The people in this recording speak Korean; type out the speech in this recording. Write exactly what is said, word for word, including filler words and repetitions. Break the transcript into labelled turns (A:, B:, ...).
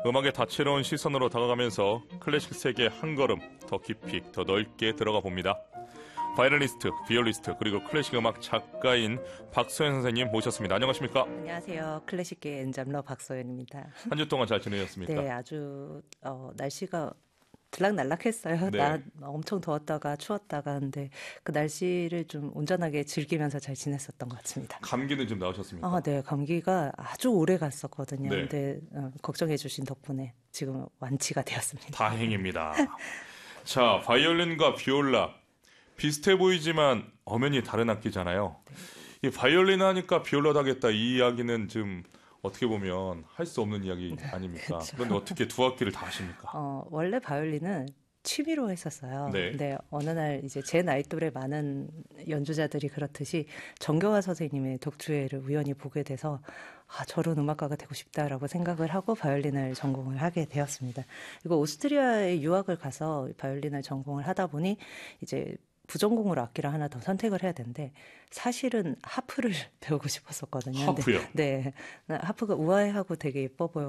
A: 음악의 다채로운 시선으로 다가가면서 클래식 세계 한 걸음 더 깊이 더 넓게 들어가 봅니다. 바이올리니스트, 비올리스트 그리고 클래식 음악 작가인 박소연 선생님 모셨습니다. 안녕하십니까?
B: 안녕하세요. 클래식계 엔잡러 박소연입니다.
A: 한 주 동안 잘 지내셨습니까?
B: 네, 아주 어, 날씨가 들락날락했어요.
A: 네.
B: 나 엄청 더웠다가 추웠다가 근데 그 날씨를 좀 온전하게 즐기면서 잘 지냈었던 것 같습니다.
A: 감기는 좀 나으셨습니까?
B: 아, 네, 감기가 아주 오래 갔었거든요.
A: 네.
B: 근데 어, 걱정해 주신 덕분에 지금 완치가 되었습니다.
A: 다행입니다. 자, 바이올린과 비올라 비슷해 보이지만 엄연히 다른 악기잖아요. 네. 이 바이올린 하니까 비올라도 하겠다 이 이야기는 좀 어떻게 보면 할 수 없는 이야기 아닙니까?
B: 그렇죠.
A: 그런데 어떻게 두 악기를 다 하십니까?
B: 어, 원래 바이올린은 취미로 했었어요.
A: 네.
B: 근데 어느 날 이제 제 나이 또래 많은 연주자들이 그렇듯이 정교화 선생님의 독주회를 우연히 보게 돼서 아, 저런 음악가가 되고 싶다라고 생각을 하고 바이올린을 전공을 하게 되었습니다. 그리고 오스트리아에 유학을 가서 바이올린을 전공을 하다 보니 이제 부전공으로 악기를 하나 더 선택을 해야 되는데 사실은 하프를 배우고 싶었었거든요.
A: 하프요?
B: 네, 네. 하프가 우아해하고 되게 예뻐 보여.